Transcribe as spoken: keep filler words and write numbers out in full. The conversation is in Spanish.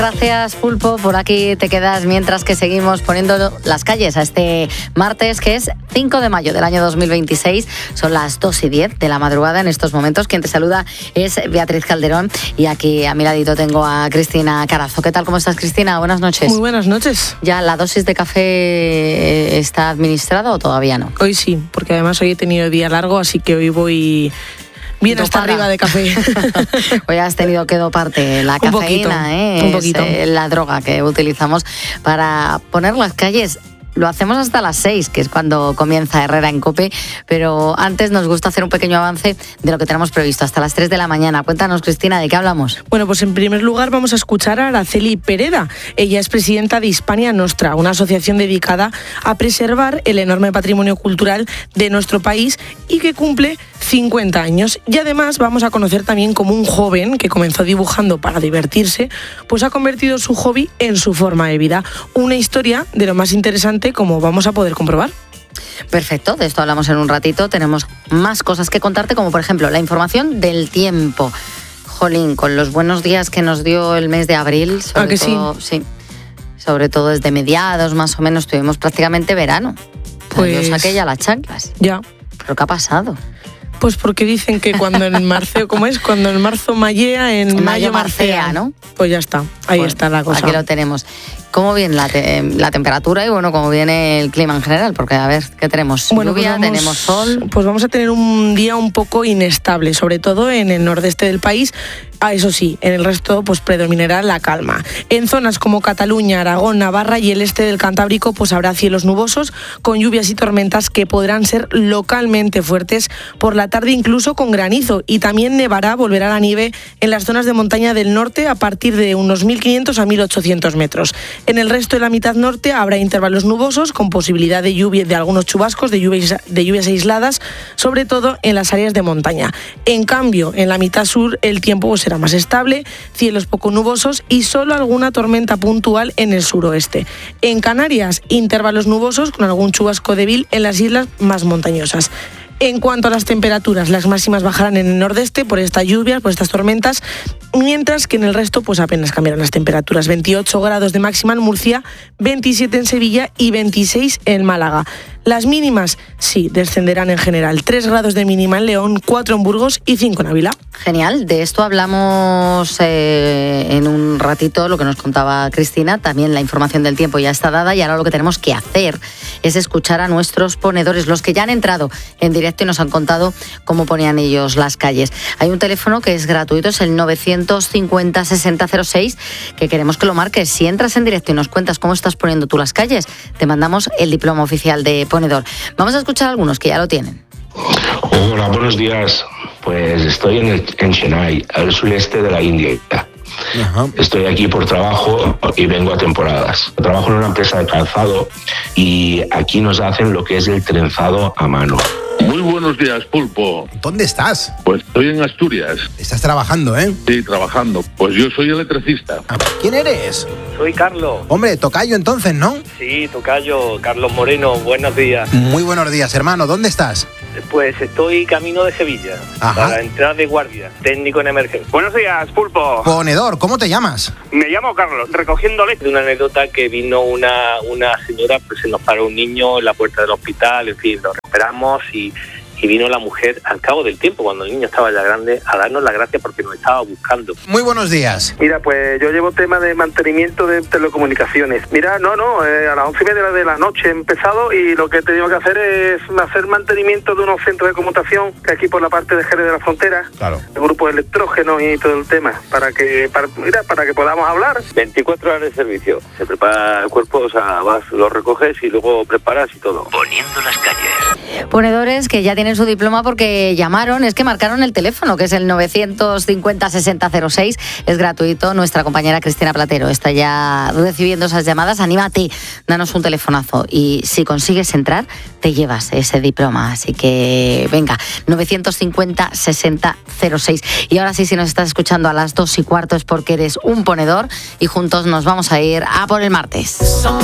Gracias, Pulpo. Por aquí te quedas mientras que seguimos poniendo las calles a este martes, que es cinco de mayo del año dos mil veintiséis. Son las dos y diez de la madrugada en estos momentos. Quien te saluda es Beatriz Calderón y aquí a mi ladito tengo a Cristina Carazo. ¿Qué tal? ¿Cómo estás, Cristina? Buenas noches. Muy buenas noches. ¿Ya la dosis de café está administrada o todavía no? Hoy sí, porque además hoy he tenido día largo, así que hoy voy... bien hasta Dopada. Arriba de café. Hoy has tenido que doparte. La un cafeína, poquito, ¿eh? un poquito. Es eh, la droga que utilizamos para poner las calles. Lo hacemos hasta las seis, que es cuando comienza Herrera en COPE, pero antes nos gusta hacer un pequeño avance de lo que tenemos previsto hasta las tres de la mañana. Cuéntanos, Cristina, ¿de qué hablamos? Bueno, pues en primer lugar vamos a escuchar a Araceli Pereda. Ella es presidenta de Hispania Nostra, una asociación dedicada a preservar el enorme patrimonio cultural de nuestro país y que cumple cincuenta años. Y además vamos a conocer también cómo un joven que comenzó dibujando para divertirse, pues ha convertido su hobby en su forma de vida. Una historia de lo más interesante, como vamos a poder comprobar. Perfecto, de esto hablamos en un ratito. Tenemos más cosas que contarte, como por ejemplo la información del tiempo. Jolín, con los buenos días que nos dio el mes de abril, sobre ¿Ah, que todo, sí? sí, sobre todo desde mediados más o menos, tuvimos prácticamente verano. Pues yo saqué ya las chanclas. Ya. ¿Pero qué ha pasado? Pues porque dicen que cuando en marzo, ¿cómo es? Cuando en marzo mallea, en mayo, mayo marcea, marcea, ¿no? Pues ya está, ahí Bueno, está la cosa. Aquí lo tenemos. ¿Cómo viene la, te- la temperatura y bueno, cómo viene el clima en general? Porque a ver, ¿qué tenemos? Bueno, Lluvia, pues vamos- tenemos sol. Pues vamos a tener un día un poco inestable, sobre todo en el nordeste del país. Ah, eso sí, en el resto pues predominará la calma. En zonas como Cataluña, Aragón, Navarra y el este del Cantábrico pues habrá cielos nubosos con lluvias y tormentas que podrán ser localmente fuertes por la tarde, incluso con granizo, y también nevará, volverá la nieve en las zonas de montaña del norte a partir de unos mil quinientos a mil ochocientos metros. En el resto de la mitad norte habrá intervalos nubosos con posibilidad de lluvia, de algunos chubascos, de lluvias, de lluvias aisladas, sobre todo en las áreas de montaña. En cambio, en la mitad sur el tiempo pues, será más estable, cielos poco nubosos y solo alguna tormenta puntual en el suroeste. En Canarias, intervalos nubosos con algún chubasco débil en las islas más montañosas. En cuanto a las temperaturas, las máximas bajarán en el nordeste por estas lluvias, por estas tormentas, mientras que en el resto pues apenas cambiarán las temperaturas. veintiocho grados de máxima en Murcia, veintisiete en Sevilla y veintiséis en Málaga. Las mínimas, sí, descenderán en general. tres grados de mínima en León, cuatro en Burgos y cinco en Ávila. Genial, de esto hablamos eh, en un ratito, lo que nos contaba Cristina, también la información del tiempo ya está dada y ahora lo que tenemos que hacer es escuchar a nuestros ponedores, los que ya han entrado en directo y nos han contado cómo ponían ellos las calles. Hay un teléfono que es gratuito, es el novecientos cincuenta sesenta cero seis, que queremos que lo marques. Si entras en directo y nos cuentas cómo estás poniendo tú las calles, te mandamos el diploma oficial de ponedor. Vamos a escuchar a algunos que ya lo tienen. Hola, buenos días. Pues estoy en, el, en Chennai, al sureste de la India. Ajá. Estoy aquí por trabajo y vengo a temporadas. Trabajo en una empresa de calzado y aquí nos hacen lo que es el trenzado a mano. Muy buenos días, Pulpo. ¿Dónde estás? Pues estoy en Asturias. Estás trabajando, ¿eh? Sí, trabajando. Pues yo soy electricista. Ah, ¿quién eres? Soy Carlos. Hombre, tocayo entonces, ¿no? Sí, tocayo, Carlos Moreno, buenos días. Muy buenos días, hermano. ¿Dónde estás? Pues estoy camino de Sevilla, Ajá. para entrar de guardia, técnico en emergencia. Buenos días, Pulpo. Ponedor, ¿cómo te llamas? Me llamo Carlos, recogiendo leche. De una anécdota que vino una, una señora, pues se nos paró un niño en la puerta del hospital, en fin, lo esperamos y... Y vino la mujer al cabo del tiempo, cuando el niño estaba ya grande, a darnos las gracias porque nos estaba buscando. Muy buenos días. Mira, pues yo llevo tema de mantenimiento de telecomunicaciones. Mira, no, no, eh, a las once y media de la noche he empezado y lo que he tenido que hacer es hacer mantenimiento de unos centros de conmutación que aquí por la parte de Jerez de la Frontera, Claro. el grupo de electrógenos y todo el tema, para que, para, mira, para que podamos hablar. veinticuatro horas de servicio. Se prepara el cuerpo, o sea, vas, lo recoges y luego preparas y todo. Poniendo las calles. Ponedores que ya tienen su diploma porque llamaron, es que marcaron el teléfono, que es el novecientos cincuenta sesenta cero seis, es gratuito. Nuestra compañera Cristina Platero está ya recibiendo esas llamadas. Anímate, danos un telefonazo y si consigues entrar, te llevas ese diploma. Así que venga, novecientos cincuenta sesenta cero seis. Y ahora sí, si nos estás escuchando a las dos y cuarto es porque eres un ponedor y juntos nos vamos a ir a por el martes.